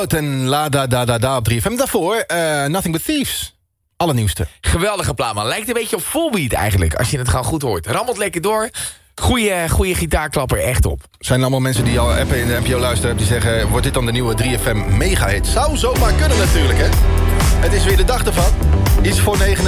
En la da da da da op 3FM. Daarvoor Nothing But Thieves. Allernieuwste. Geweldige plaat, man. Lijkt een beetje op Volbeat eigenlijk, als je het gewoon goed hoort. Rammelt lekker door. Goeie gitaarklapper, echt op. Zijn er allemaal mensen die al appen in de NPO luisteren... die zeggen, wordt dit dan de nieuwe 3FM mega-hit? Zou zomaar kunnen natuurlijk, hè? Het is weer de dag ervan. Iets voor 9.